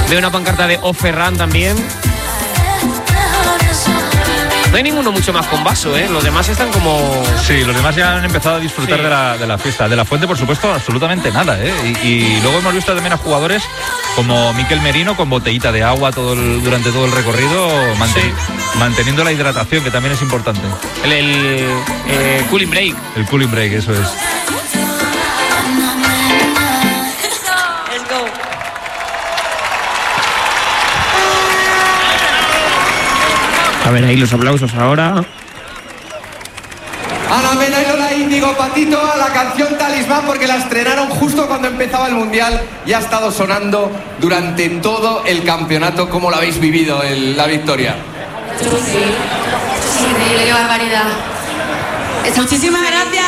Veo una pancarta de O Ferran también. No hay ninguno mucho más con vaso, ¿eh? Los demás están como... Sí, los demás ya han empezado a disfrutar de la fiesta. De la fuente, por supuesto, absolutamente nada, ¿eh? Y luego hemos visto también a jugadores como Mikel Merino con botellita de agua durante todo el recorrido, manteniendo la hidratación, que también es importante. El cooling break. El cooling break, eso es. A ver, ahí los aplausos ahora. Ana Mena y Lola Índigo, Patito, a la canción Talismán, porque la estrenaron justo cuando empezaba el Mundial y ha estado sonando durante todo el campeonato. ¿Cómo lo habéis vivido, la victoria? Sí, increíble, qué barbaridad. Muchísimas gracias.